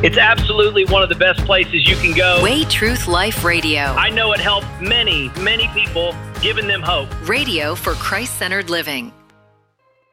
It's absolutely one of the best places you can go. Way Truth Life Radio. I know it helped many, many people, giving them hope. Radio for Christ-centered living.